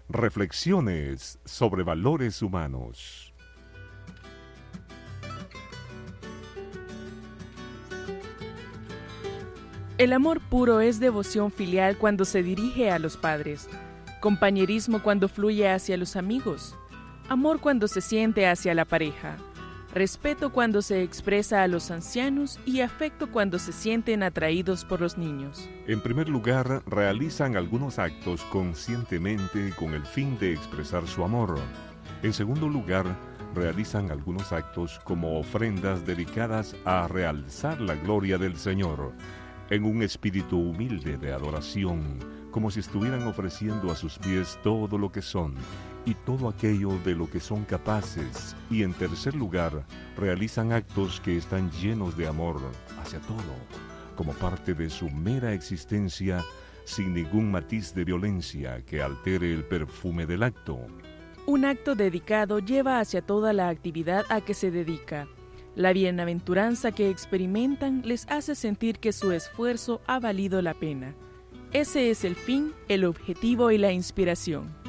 Reflexiones sobre valores humanos. El amor puro es devoción filial cuando se dirige a los padres, compañerismo cuando fluye hacia los amigos, amor cuando se siente hacia la pareja, respeto cuando se expresa a los ancianos y afecto cuando se sienten atraídos por los niños. En primer lugar, realizan algunos actos conscientemente con el fin de expresar su amor. En segundo lugar, realizan algunos actos como ofrendas dedicadas a realzar la gloria del Señor, en un espíritu humilde de adoración, como si estuvieran ofreciendo a sus pies todo lo que son y todo aquello de lo que son capaces. Y en tercer lugar, realizan actos que están llenos de amor hacia todo, como parte de su mera existencia, sin ningún matiz de violencia que altere el perfume del acto. Un acto dedicado lleva hacia toda la actividad a que se dedica. La bienaventuranza que experimentan les hace sentir que su esfuerzo ha valido la pena. Ese es el fin, el objetivo y la inspiración.